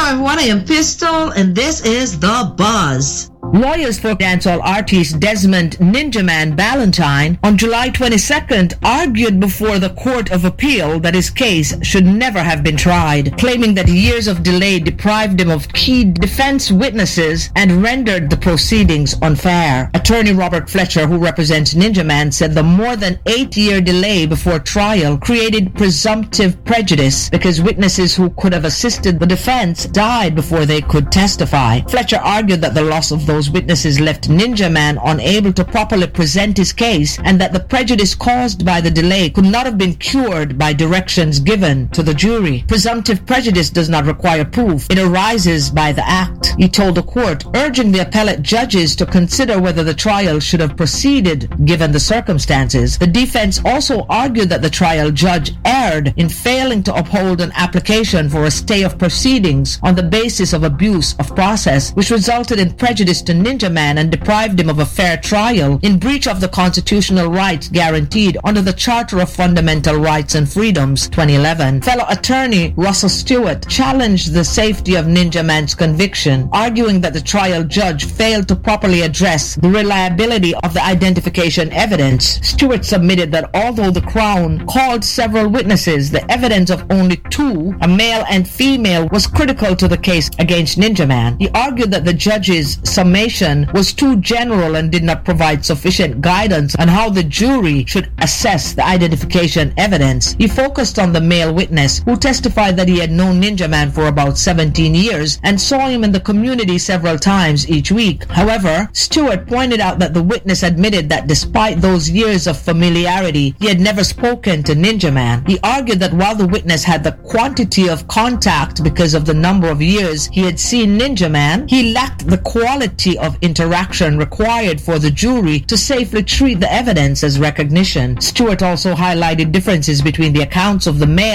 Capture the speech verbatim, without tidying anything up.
everyone, I am Pistol, and this is The Buzz. Lawyers for dancehall artist Desmond Ninjaman Ballantyne on July twenty-second argued before the Court of Appeal that his case should never have been tried, claiming that years of delay deprived him of key defense witnesses and rendered the proceedings unfair. Attorney Robert Fletcher, who represents Ninjaman, said the more than eight-year delay before trial created presumptive prejudice because witnesses who could have assisted the defense died before they could testify. Fletcher argued that the loss of those witnesses left Ninjaman unable to properly present his case and that the prejudice caused by the delay could not have been cured by directions given to the jury. Presumptive prejudice does not require proof. It arises by the act, he told the court, urging the appellate judges to consider whether the trial should have proceeded given the circumstances. The defense also argued that the trial judge erred in failing to uphold an application for a stay of proceedings on the basis of abuse of process, which resulted in prejudice to Ninjaman and deprived him of a fair trial in breach of the constitutional rights guaranteed under the Charter of Fundamental Rights and Freedoms twenty eleven. Fellow attorney Russell Stewart challenged the safety of Ninjaman's conviction, arguing that the trial judge failed to properly address the reliability of the identification evidence. Stewart submitted that although the Crown called several witnesses, the evidence of only two, a male and female, was critical to the case against Ninjaman. He argued that the judge's summation was too general and did not provide sufficient guidance on how the jury should assess the identification evidence. He focused on the male witness, who testified that he had known Ninjaman for about seventeen years and saw him in the community several times each week. However, Stewart pointed out that the witness admitted that despite those years of familiarity, he had never spoken to Ninjaman. He argued that while the witness had the quantity of contact because of the number of years he had seen Ninjaman, he lacked the quality of interaction required for the jury to safely treat the evidence as recognition. Stewart also highlighted differences between the accounts of the male